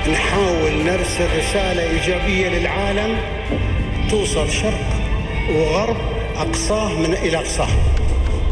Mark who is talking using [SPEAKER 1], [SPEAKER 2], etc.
[SPEAKER 1] نحاول نرسل رسالة إيجابية للعالم توصل شرق وغرب أقصاه إلى أقصاه.